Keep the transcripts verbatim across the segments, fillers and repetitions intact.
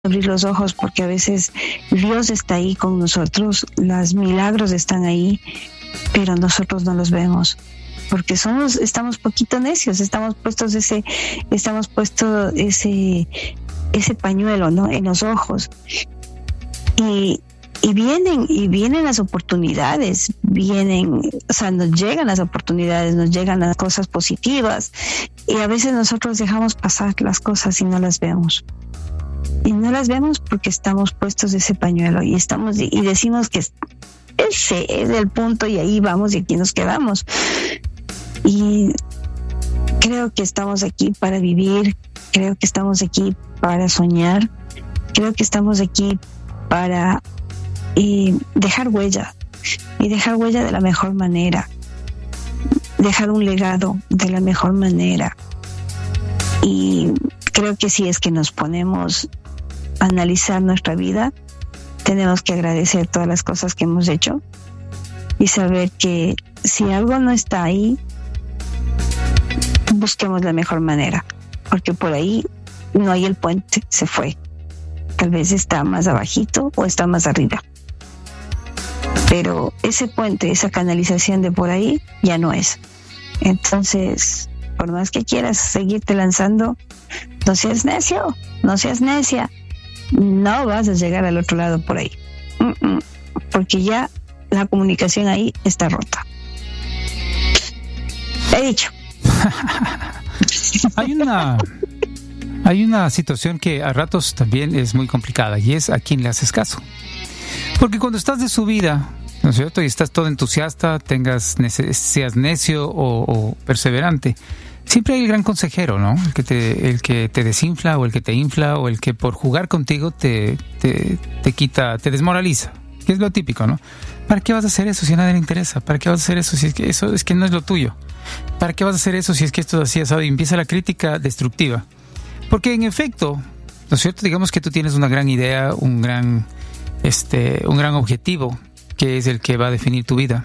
abrir los ojos, porque a veces Dios está ahí con nosotros, los milagros están ahí, pero nosotros no los vemos, porque somos, estamos poquito necios, estamos puestos ese, estamos puestos ese, ese pañuelo, ¿no?, en los ojos, y y vienen y vienen las oportunidades, vienen, o sea, nos llegan las oportunidades, nos llegan las cosas positivas, y a veces nosotros dejamos pasar las cosas y no las vemos. Y no las vemos porque estamos puestos de ese pañuelo y estamos y decimos que ese es el punto y ahí vamos y aquí nos quedamos. Y creo que estamos aquí para vivir, creo que estamos aquí para soñar, creo que estamos aquí para eh, dejar huella y dejar huella de la mejor manera, dejar un legado de la mejor manera. Y creo que si es que nos ponemos a analizar nuestra vida, tenemos que agradecer todas las cosas que hemos hecho y saber que si algo no está ahí, busquemos la mejor manera, porque por ahí no hay el puente, se fue. Tal vez está más abajito o está más arriba, pero ese puente, esa canalización de por ahí ya no es. Entonces, por más que quieras seguirte lanzando, no seas necio, no seas necia, no vas a llegar al otro lado por ahí, Mm-mm. porque ya la comunicación ahí está rota. He dicho. Hay una hay una situación que a ratos también es muy complicada, y es a quién le haces caso. Porque cuando estás de subida, ¿no es cierto?, y estás todo entusiasta, tengas seas necio o, o perseverante, siempre hay el gran consejero, ¿no? El que te, el que te desinfla, o el que te infla, o el que por jugar contigo te, te, te quita, te desmoraliza, que es lo típico, ¿no? ¿Para qué vas a hacer eso si a nadie le interesa? ¿Para qué vas a hacer eso si es que eso es que no es lo tuyo? ¿Para qué vas a hacer eso si es que esto es así, ¿sabes? Y empieza la crítica destructiva. Porque en efecto, ¿no es cierto? Digamos que tú tienes una gran idea, un gran, este, un gran objetivo, que es el que va a definir tu vida.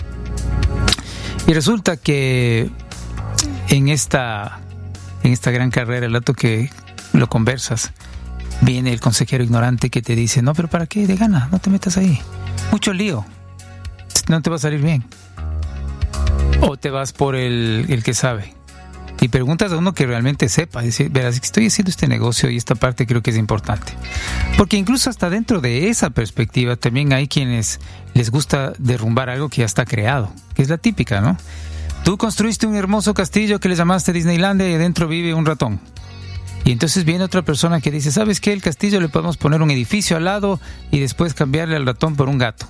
Y resulta que en esta, en esta gran carrera, el rato que lo conversas, viene el consejero ignorante que te dice: no, pero ¿para qué? De gana, no te metas ahí. Mucho lío, no te va a salir bien. O te vas por el, el que sabe y preguntas a uno que realmente sepa. Decir, verás, estoy haciendo este negocio y esta parte creo que es importante. Porque incluso hasta dentro de esa perspectiva también hay quienes les gusta derrumbar algo que ya está creado, que es la típica, ¿no? Tú construiste un hermoso castillo que le llamaste Disneylandia y adentro vive un ratón. Y entonces viene otra persona que dice: ¿sabes qué? El castillo le podemos poner un edificio al lado y después cambiarle al ratón por un gato.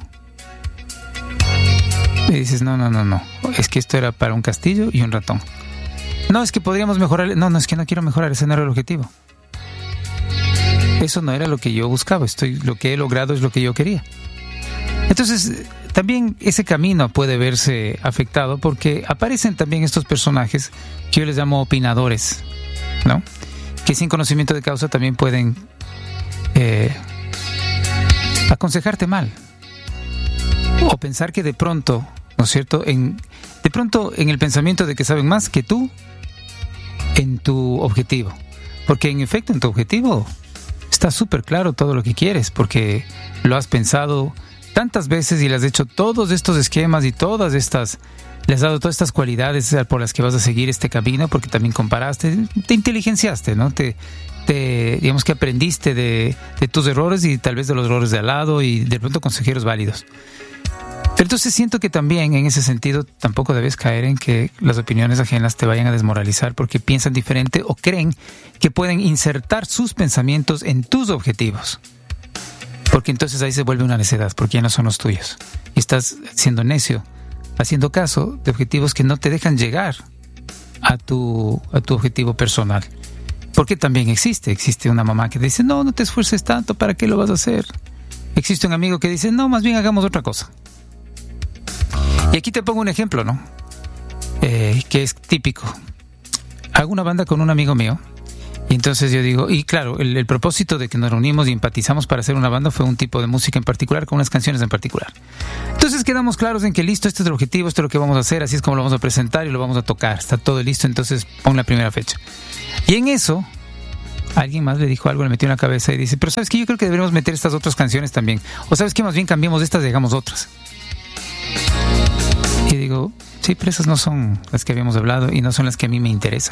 Y dices: no, no, no, no. Es que esto era para un castillo y un ratón. No, es que podríamos mejorar. No, no, es que no quiero mejorar. Ese no era el objetivo. Eso no era lo que yo buscaba. Estoy, lo que he logrado es lo que yo quería. Entonces, también ese camino puede verse afectado porque aparecen también estos personajes que yo les llamo opinadores, ¿no? Que sin conocimiento de causa también pueden eh, aconsejarte mal. O pensar que de pronto, ¿no es cierto?, en, de pronto en el pensamiento de que saben más que tú en tu objetivo. Porque en efecto en tu objetivo está súper claro todo lo que quieres, porque lo has pensado tantas veces y le has hecho todos estos esquemas y todas estas, le has dado todas estas cualidades por las que vas a seguir este camino, porque también comparaste, te inteligenciaste, ¿no? Te, te digamos que aprendiste de, de tus errores y tal vez de los errores de al lado y de pronto consejeros válidos. Pero entonces siento que también en ese sentido tampoco debes caer en que las opiniones ajenas te vayan a desmoralizar porque piensan diferente o creen que pueden insertar sus pensamientos en tus objetivos. Porque entonces ahí se vuelve una necedad, porque ya no son los tuyos. Y estás siendo necio, haciendo caso de objetivos que no te dejan llegar a tu, a tu objetivo personal. Porque también existe, existe una mamá que dice: no, no te esfuerces tanto, ¿para qué lo vas a hacer? Existe un amigo que dice: no, más bien hagamos otra cosa. Y aquí te pongo un ejemplo, ¿no? Eh, que es típico. Hago una banda con un amigo mío. Y entonces yo digo, y claro, el, el propósito de que nos reunimos y empatizamos para hacer una banda fue un tipo de música en particular, con unas canciones en particular. Entonces quedamos claros en que listo, este es el objetivo, esto es lo que vamos a hacer, así es como lo vamos a presentar y lo vamos a tocar. Está todo listo, entonces pon la primera fecha. Y en eso, alguien más le dijo algo, le metió en la cabeza y dice, pero ¿sabes qué? Yo creo que deberíamos meter estas otras canciones también. O ¿sabes qué? Más bien cambiemos estas y hagamos otras. Y digo, sí, pero esas no son las que habíamos hablado y no son las que a mí me interesan.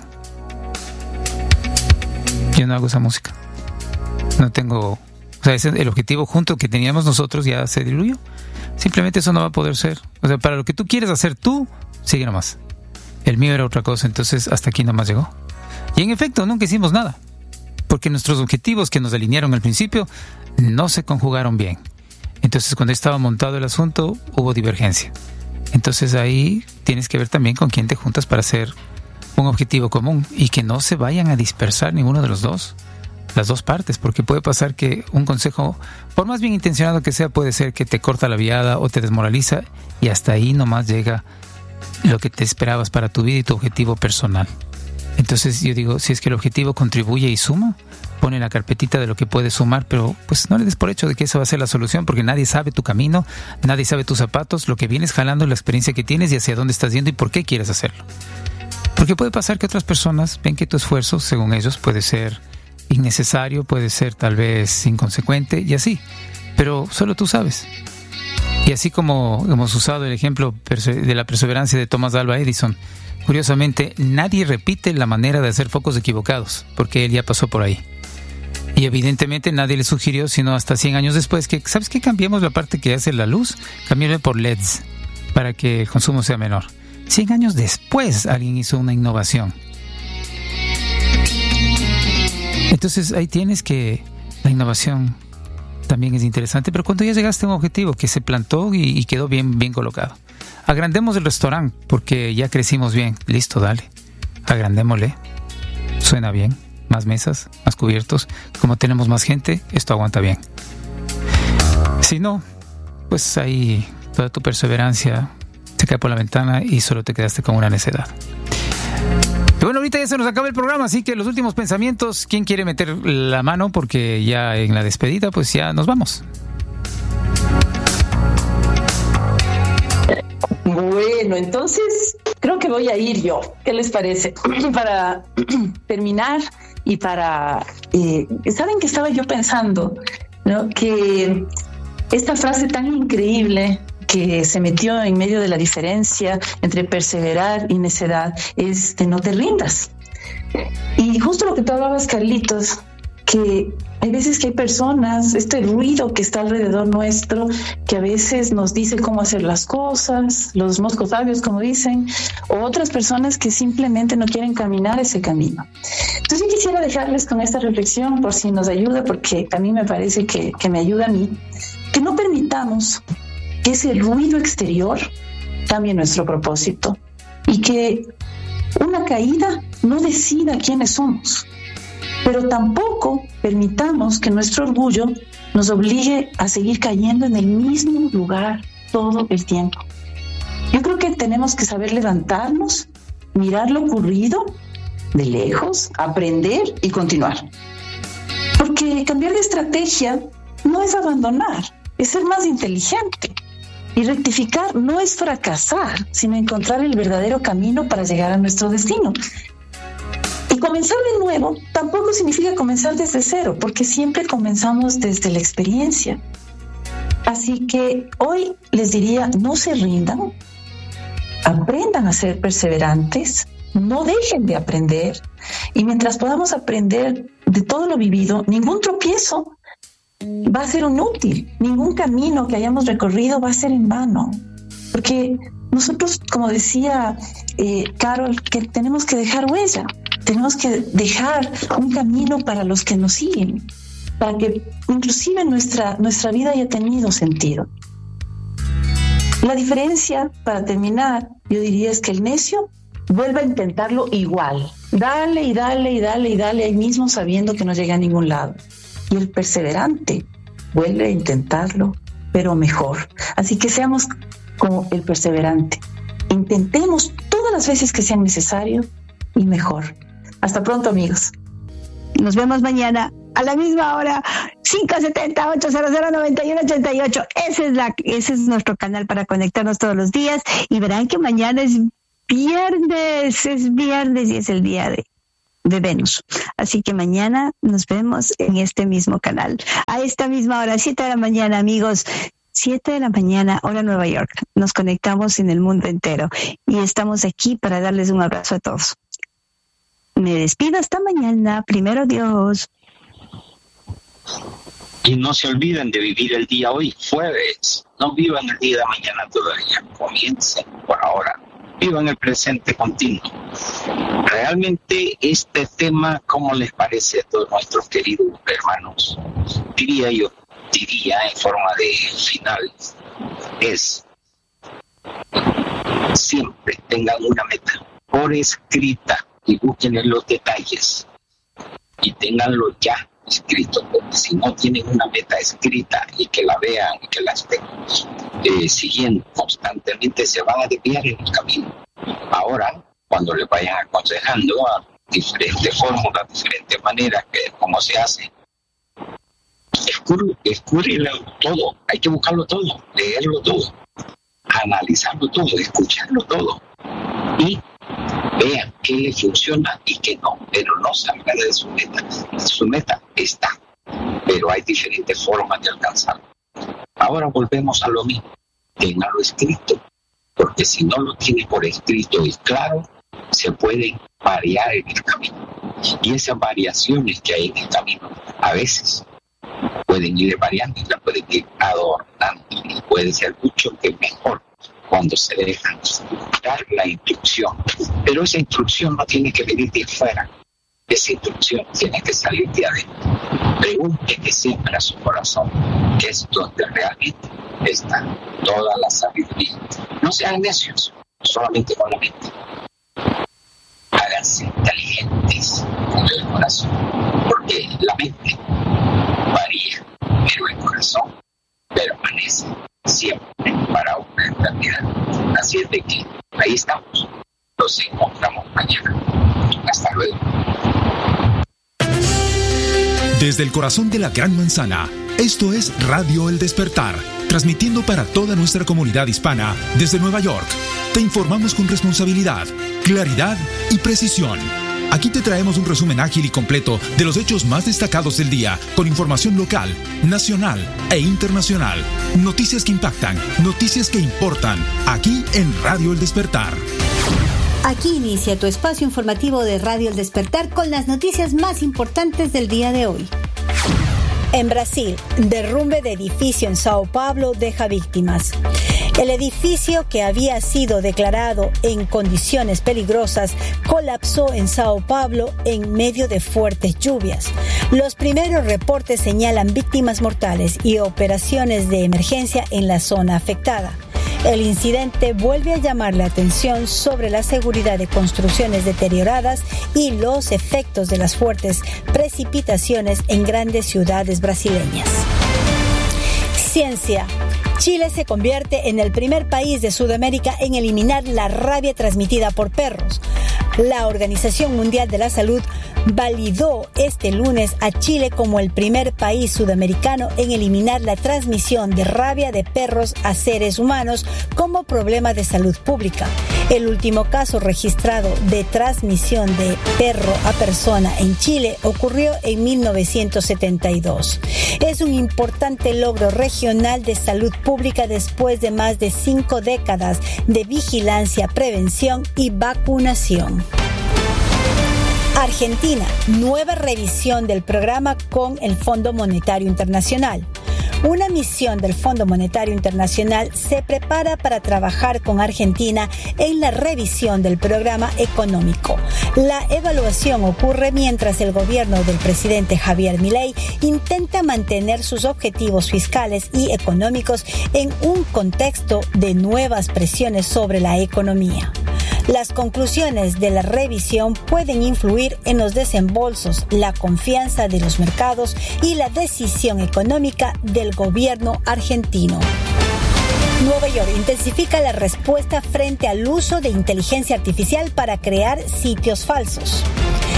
Yo no hago esa música. No tengo... O sea, ese, el objetivo junto que teníamos nosotros ya se diluyó. Simplemente eso no va a poder ser. O sea, para lo que tú quieres hacer tú, sigue nomás. El mío era otra cosa, entonces hasta aquí nomás llegó. Y en efecto, nunca hicimos nada. Porque nuestros objetivos que nos alinearon al principio no se conjugaron bien. Entonces, cuando estaba montado el asunto, hubo divergencia. Entonces ahí tienes que ver también con quién te juntas para hacer un objetivo común y que no se vayan a dispersar ninguno de los dos, las dos partes, porque puede pasar que un consejo, por más bien intencionado que sea, puede ser que te corta la viada o te desmoraliza y hasta ahí nomás llega lo que te esperabas para tu vida y tu objetivo personal. Entonces yo digo, si es que el objetivo contribuye y suma, pone la carpetita de lo que puede sumar, pero pues no le des por hecho de que eso va a ser la solución, porque nadie sabe tu camino, nadie sabe tus zapatos, lo que vienes jalando, la experiencia que tienes y hacia dónde estás yendo y por qué quieres hacerlo. Porque puede pasar que otras personas ven que tu esfuerzo, según ellos, puede ser innecesario, puede ser tal vez inconsecuente y así, pero solo tú sabes. Y así como hemos usado el ejemplo de la perseverancia de Thomas Alva Edison, curiosamente nadie repite la manera de hacer focos equivocados, porque él ya pasó por ahí. Y evidentemente nadie le sugirió, sino hasta cien años después, que ¿sabes qué? Cambiemos la parte que hace la luz, cambiarle por L E Ds para que el consumo sea menor. cien años después alguien hizo una innovación. Entonces ahí tienes que la innovación también es interesante, pero cuando ya llegaste a un objetivo que se plantó y, y quedó bien, bien colocado. Agrandemos el restaurante porque ya crecimos bien. Listo, dale. Agrandémosle. Suena bien. Más mesas, más cubiertos. Como tenemos más gente, esto aguanta bien. Si no, pues ahí toda tu perseverancia se cae por la ventana y solo te quedaste con una necedad. Y bueno, ahorita ya se nos acaba el programa, así que los últimos pensamientos, ¿quién quiere meter la mano? Porque ya en la despedida, pues ya nos vamos. Bueno, entonces creo que voy a ir yo. ¿Qué les parece? Para terminar y para... Eh, ¿Saben que estaba yo pensando, ¿no? Que esta frase tan increíble que se metió en medio de la diferencia entre perseverar y necedad es de no te rindas. Y justo lo que tú hablabas, Carlitos, que hay veces que hay personas, este ruido que está alrededor nuestro, que a veces nos dice cómo hacer las cosas, los moscos sabios, como dicen, o otras personas que simplemente no quieren caminar ese camino. Entonces yo quisiera dejarles con esta reflexión por si nos ayuda, porque a mí me parece que, que me ayuda a mí, que no permitamos que ese ruido exterior cambie nuestro propósito y que una caída no decida quiénes somos. Pero tampoco permitamos que nuestro orgullo nos obligue a seguir cayendo en el mismo lugar todo el tiempo. Yo creo que tenemos que saber levantarnos, mirar lo ocurrido de lejos, aprender y continuar. Porque cambiar de estrategia no es abandonar, es ser más inteligente. Y rectificar no es fracasar, sino encontrar el verdadero camino para llegar a nuestro destino. Y comenzar de nuevo tampoco significa comenzar desde cero, porque siempre comenzamos desde la experiencia. Así que hoy les diría, no se rindan, aprendan a ser perseverantes, no dejen de aprender, y mientras podamos aprender de todo lo vivido, ningún tropiezo va a ser inútil, ningún camino que hayamos recorrido va a ser en vano, porque nosotros, como decía eh, Carol, que tenemos que dejar huella, tenemos que dejar un camino para los que nos siguen, para que inclusive nuestra, nuestra vida haya tenido sentido. La diferencia, para terminar, yo diría es que el necio vuelve a intentarlo igual, dale y dale y dale y dale ahí mismo sabiendo que no llega a ningún lado. Y el perseverante vuelve a intentarlo, pero mejor. Así que seamos como el perseverante. Intentemos todas las veces que sean necesarios y mejor. Hasta pronto, amigos. Nos vemos mañana a la misma hora, cinco setenta, ocho cero cero, noventa y uno ochenta y ocho. Ese es, la, ese es nuestro canal para conectarnos todos los días. Y verán que mañana es viernes, es viernes y es el día de de Venus. Así que mañana nos vemos en este mismo canal, a esta misma hora, siete de la mañana, amigos. siete de la mañana, hora Nueva York. Nos conectamos en el mundo entero y estamos aquí para darles un abrazo a todos. Me despido hasta mañana. Primero Dios. Y no se olviden de vivir el día hoy, jueves. No vivan el día de mañana todavía. Comiencen por ahora. Vivan el presente continuo. Realmente este tema, ¿cómo les parece a todos nuestros queridos hermanos? Diría yo, diría en forma de final, es siempre tengan una meta por escrita y busquen en los detalles y tenganlo ya escrito, porque si no tienen una meta escrita y que la vean y que la estén eh, siguiendo constantemente, se van a desviar en el camino. Ahora, cuando les vayan aconsejando a diferentes fórmulas, diferentes maneras, que cómo se hace, escúrrelo todo, hay que buscarlo todo, leerlo todo, analizarlo todo, escucharlo todo y vean qué le funciona y qué no, pero no salga de su meta. Su meta está, pero hay diferentes formas de alcanzarlo. Ahora volvemos a lo mismo, tenganlo escrito, porque si no lo tiene por escrito y claro, se pueden variar en el camino. Y esas variaciones que hay en el camino, a veces pueden ir variando y la pueden ir adornando y puede ser mucho que mejor cuando se dejan dar la instrucción. Pero esa instrucción no tiene que venir de afuera, esa instrucción tiene que salir de adentro. Pregúntele siempre a su corazón, que es donde realmente está toda la sabiduría. No sean necios, solamente con la mente. Háganse inteligentes con el corazón, porque la mente varía, pero el corazón permanece siempre para una eternidad. Así es de que ahí estamos. Nos encontramos mañana. Hasta luego. Desde el corazón de la Gran Manzana, esto es Radio El Despertar, transmitiendo para toda nuestra comunidad hispana desde Nueva York. Te informamos con responsabilidad, claridad y precisión. Aquí te traemos un resumen ágil y completo de los hechos más destacados del día, con información local, nacional e internacional. Noticias que impactan, noticias que importan, aquí en Radio El Despertar. Aquí inicia tu espacio informativo de Radio El Despertar con las noticias más importantes del día de hoy. En Brasil, derrumbe de edificio en Sao Paulo deja víctimas. El edificio, que había sido declarado en condiciones peligrosas, colapsó en Sao Paulo en medio de fuertes lluvias. Los primeros reportes señalan víctimas mortales y operaciones de emergencia en la zona afectada. El incidente vuelve a llamar la atención sobre la seguridad de construcciones deterioradas y los efectos de las fuertes precipitaciones en grandes ciudades brasileñas. Ciencia. Chile se convierte en el primer país de Sudamérica en eliminar la rabia transmitida por perros. La Organización Mundial de la Salud validó este lunes a Chile como el primer país sudamericano en eliminar la transmisión de rabia de perros a seres humanos como problema de salud pública. El último caso registrado de transmisión de perro a persona en Chile ocurrió en mil novecientos setenta y dos. Es un importante logro regional de salud pública después de más de cinco décadas de vigilancia, prevención y vacunación. Argentina, nueva revisión del programa con el Fondo Monetario Internacional. Una misión del Fondo Monetario Internacional se prepara para trabajar con Argentina en la revisión del programa económico. La evaluación ocurre mientras el gobierno del presidente Javier Milei intenta mantener sus objetivos fiscales y económicos en un contexto de nuevas presiones sobre la economía. Las conclusiones de la revisión pueden influir en los desembolsos, la confianza de los mercados y la decisión económica del gobierno argentino. Nueva York intensifica la respuesta frente al uso de inteligencia artificial para crear sitios falsos.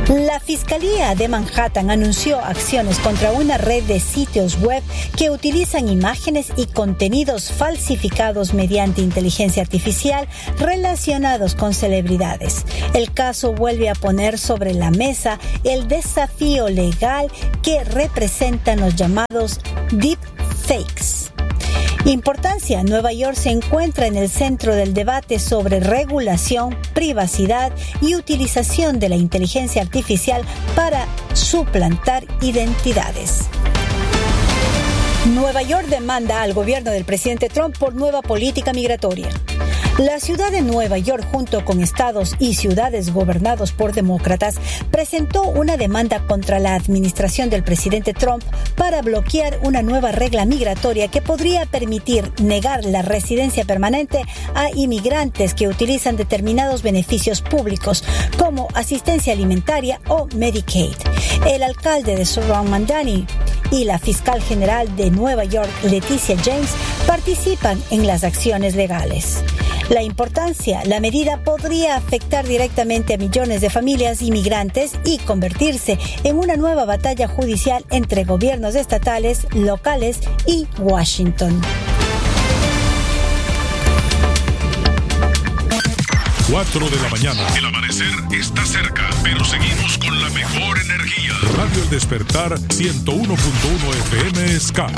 La Fiscalía de Manhattan anunció acciones contra una red de sitios web que utilizan imágenes y contenidos falsificados mediante inteligencia artificial relacionados con celebridades. El caso vuelve a poner sobre la mesa el desafío legal que representan los llamados deepfakes. Importancia: Nueva York se encuentra en el centro del debate sobre regulación, privacidad y utilización de la inteligencia artificial para suplantar identidades. Nueva York demanda al gobierno del presidente Trump por nueva política migratoria. La ciudad de Nueva York, junto con estados y ciudades gobernados por demócratas, presentó una demanda contra la administración del presidente Trump para bloquear una nueva regla migratoria que podría permitir negar la residencia permanente a inmigrantes que utilizan determinados beneficios públicos, como asistencia alimentaria o Medicaid. El alcalde de Surround Mandani y la fiscal general de Nueva York, Leticia James, participan en las acciones legales. La importancia: la medida podría afectar directamente a millones de familias inmigrantes y convertirse en una nueva batalla judicial entre gobiernos estatales, locales y Washington. cuatro de la mañana. El amanecer está cerca, pero seguimos con la mejor energía. Radio El Despertar ciento uno punto uno F M Ska.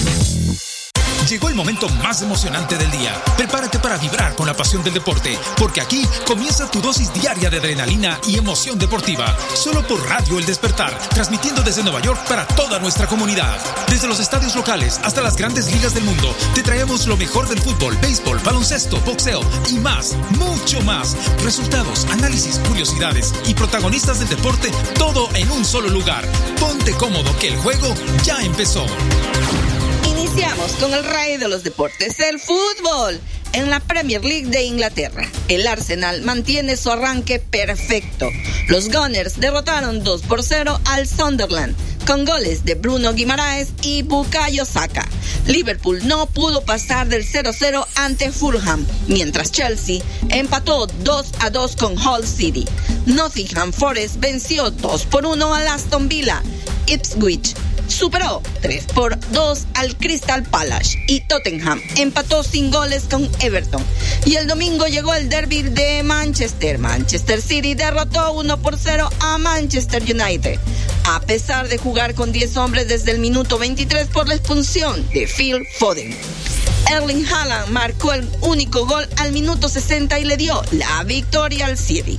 Llegó el momento más emocionante del día. Prepárate para vibrar con la pasión del deporte, porque aquí comienza tu dosis diaria de adrenalina y emoción deportiva. Solo por Radio El Despertar, transmitiendo desde Nueva York para toda nuestra comunidad. Desde los estadios locales hasta las grandes ligas del mundo, te traemos lo mejor del fútbol, béisbol, baloncesto, boxeo y más, mucho más. Resultados, análisis, curiosidades y protagonistas del deporte, todo en un solo lugar. Ponte cómodo que el juego ya empezó. Iniciamos con el rey de los deportes, el fútbol. En la Premier League de Inglaterra, el Arsenal mantiene su arranque perfecto. Los Gunners derrotaron dos por cero al Sunderland, con goles de Bruno Guimaraes y Bukayo Saka. Liverpool no pudo pasar del cero cero ante Fulham, mientras Chelsea empató dos a dos con Hull City. Nottingham Forest venció dos por uno al Aston Villa. Ipswich superó tres por dos al Crystal Palace y Tottenham empató sin goles con Everton. Y el domingo llegó el derbi de Manchester. Manchester City derrotó uno por cero a Manchester United, a pesar de jugar con diez hombres desde el minuto veintitrés por la expulsión de Phil Foden. Erling Haaland marcó el único gol al minuto sesenta y le dio la victoria al City.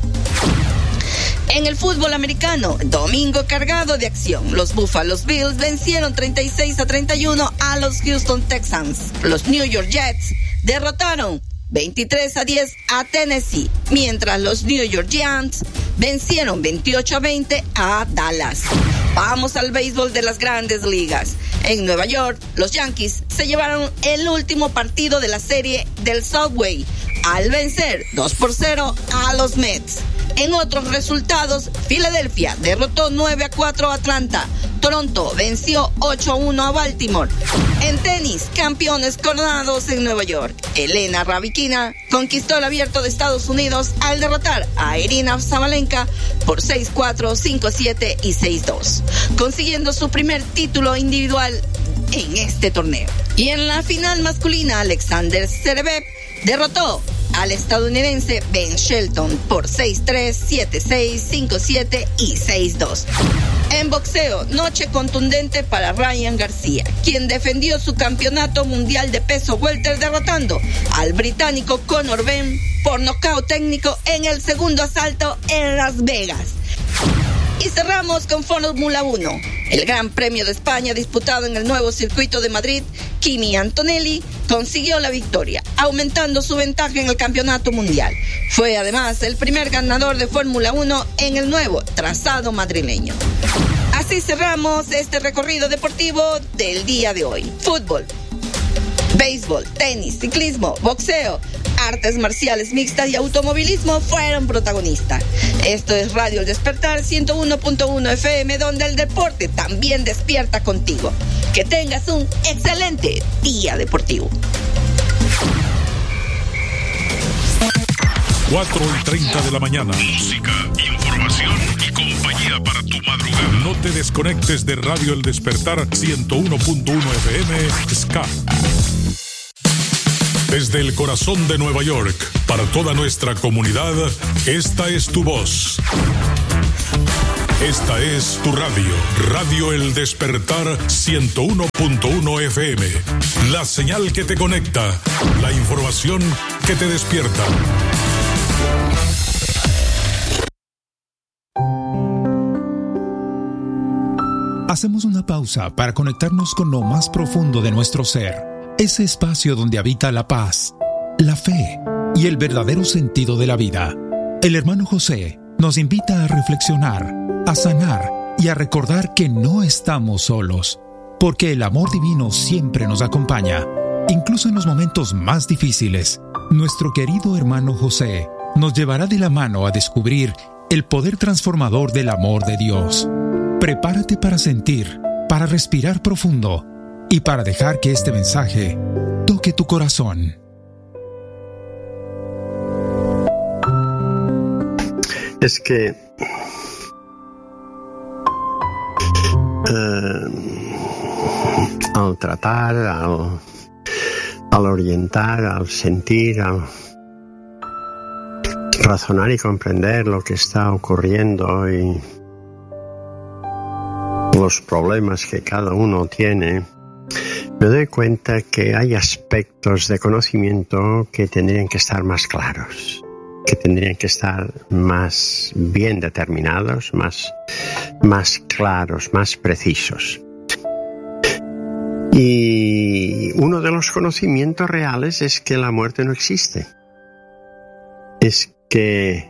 En el fútbol americano, domingo cargado de acción. Los Buffalo Bills vencieron treinta y seis a treinta y uno a los Houston Texans. Los New York Jets derrotaron veintitrés a diez a Tennessee, mientras los New York Giants vencieron veintiocho a veinte a Dallas. Vamos al béisbol de las grandes ligas. En Nueva York, los Yankees se llevaron el último partido de la serie del Subway al vencer dos por cero a los Mets. En otros resultados, Filadelfia derrotó nueve a cuatro a Atlanta. Toronto venció ocho a uno a Baltimore. En tenis, campeones coronados en Nueva York. Elena Rybakina conquistó el Abierto de Estados Unidos al derrotar a Irina Zabalenka por seis cuatro, cinco siete y seis dos, consiguiendo su primer título individual en este torneo. Y en la final masculina, Alexander Zverev derrotó al estadounidense Ben Shelton por seis tres, siete seis, cinco siete y seis dos. En boxeo, noche contundente para Ryan García, quien defendió su campeonato mundial de peso welter derrotando al británico Conor Benn por nocaut técnico en el segundo asalto en Las Vegas. Y cerramos con Fórmula uno. El Gran Premio de España disputado en el nuevo circuito de Madrid, Kimi Antonelli consiguió la victoria, aumentando su ventaja en el campeonato mundial. Fue además el primer ganador de Fórmula uno en el nuevo trazado madrileño. Así cerramos este recorrido deportivo del día de hoy. Fútbol, béisbol, tenis, ciclismo, boxeo, artes marciales mixtas y automovilismo fueron protagonistas. Esto es Radio El Despertar ciento uno punto uno F M, donde el deporte también despierta contigo. Que tengas un excelente día deportivo. cuatro y treinta de la mañana. Música, información y compañía para tu madrugada. No te desconectes de Radio El Despertar ciento uno punto uno F M Ska. Desde el corazón de Nueva York, para toda nuestra comunidad, esta es tu voz. Esta es tu radio, Radio El Despertar ciento uno punto uno F M. La señal que te conecta, la información que te despierta. Hacemos una pausa para conectarnos con lo más profundo de nuestro ser. Ese espacio donde habita la paz, la fe y el verdadero sentido de la vida. El hermano José nos invita a reflexionar, a sanar y a recordar que no estamos solos, porque el amor divino siempre nos acompaña, incluso en los momentos más difíciles. Nuestro querido hermano José nos llevará de la mano a descubrir el poder transformador del amor de Dios. Prepárate para sentir, para respirar profundo y para dejar que este mensaje toque tu corazón. Es que eh, al tratar, al, al orientar, al sentir, al razonar y comprender lo que está ocurriendo y los problemas que cada uno tiene, me doy cuenta que hay aspectos de conocimiento que tendrían que estar más claros, que tendrían que estar más bien determinados, más, más claros, más precisos. Y uno de los conocimientos reales es que la muerte no existe. Es que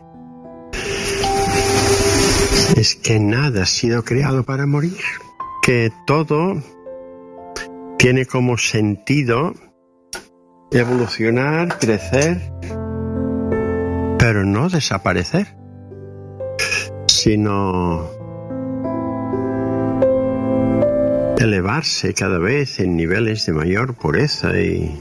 es que nada ha sido creado para morir, que todo tiene como sentido evolucionar, crecer, pero no desaparecer, sino elevarse cada vez en niveles de mayor pureza. Y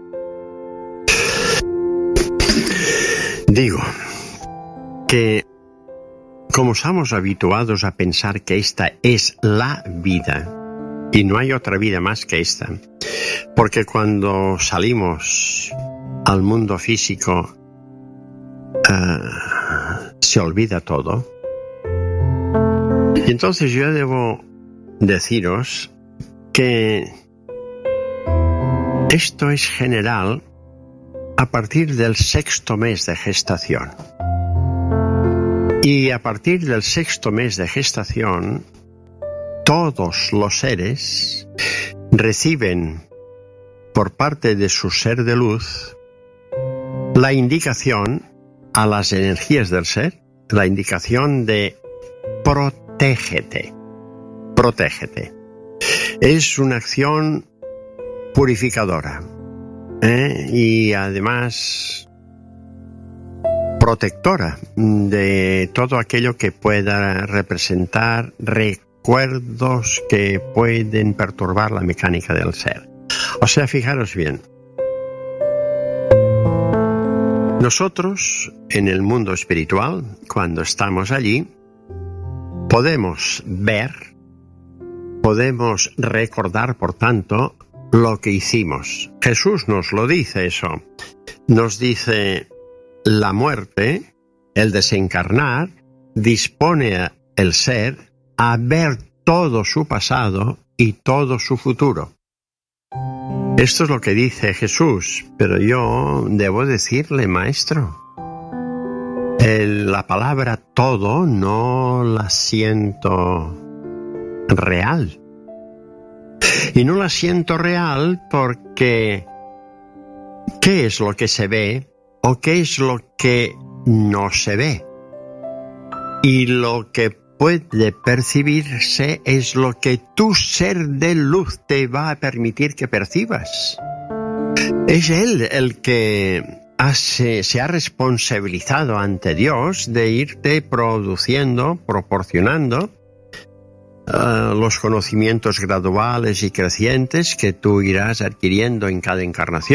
digo que como estamos habituados a pensar que esta es la vida y no hay otra vida más que esta, porque cuando salimos al mundo físico uh, se olvida todo. Y entonces yo debo deciros que esto es general a partir del sexto mes de gestación. Y a partir del sexto mes de gestación, todos los seres reciben por parte de su ser de luz la indicación a las energías del ser, la indicación de protégete, protégete. Es una acción purificadora, ¿eh? Y además protectora de todo aquello que pueda representar recuerdos que pueden perturbar la mecánica del ser. O sea, fijaros bien, nosotros en el mundo espiritual, cuando estamos allí, podemos ver, podemos recordar, por tanto, lo que hicimos. Jesús nos lo dice eso, nos dice: la muerte, el desencarnar, dispone el ser a ver todo su pasado y todo su futuro. Esto es lo que dice Jesús, pero yo debo decirle, maestro, el, la palabra todo no la siento real. Y no la siento real porque ¿qué es lo que se ve? ¿O qué es lo que no se ve? Y lo que puede percibirse es lo que tu ser de luz te va a permitir que percibas. Es Él el que hace, se ha responsabilizado ante Dios de irte produciendo, proporcionando uh, los conocimientos graduales y crecientes que tú irás adquiriendo en cada encarnación.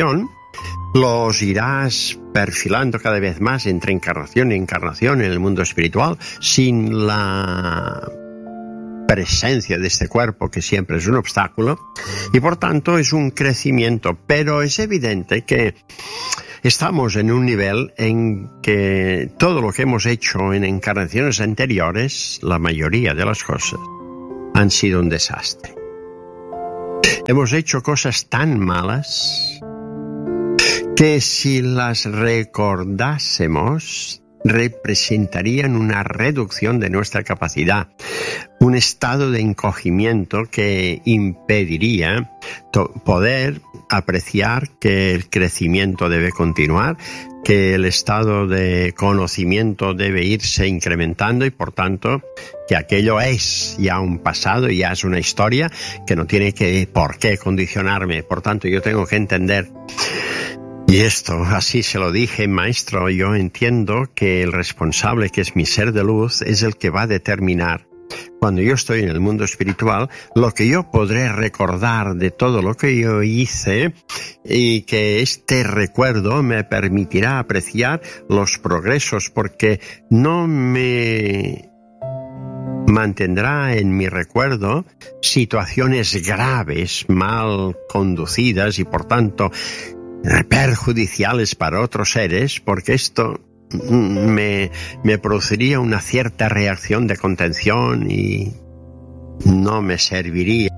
los irás perfilando cada vez más entre encarnación y encarnación en el mundo espiritual, sin la presencia de este cuerpo, que siempre es un obstáculo, y por tanto es un crecimiento. Pero es evidente que estamos en un nivel en que todo lo que hemos hecho en encarnaciones anteriores, la mayoría de las cosas, han sido un desastre. Hemos hecho cosas tan malas que si las recordásemos representarían una reducción de nuestra capacidad, un estado de encogimiento que impediría poder apreciar que el crecimiento debe continuar, que el estado de conocimiento debe irse incrementando y por tanto que aquello es ya un pasado, ya es una historia que no tiene que por qué condicionarme. Por tanto, yo tengo que entender. Y esto, así se lo dije, maestro, yo entiendo que el responsable, que es mi ser de luz, es el que va a determinar, cuando yo estoy en el mundo espiritual, lo que yo podré recordar de todo lo que yo hice, y que este recuerdo me permitirá apreciar los progresos, porque no me mantendrá en mi recuerdo situaciones graves, mal conducidas y por tanto perjudiciales para otros seres, porque esto me, me produciría una cierta reacción de contención y no me serviría.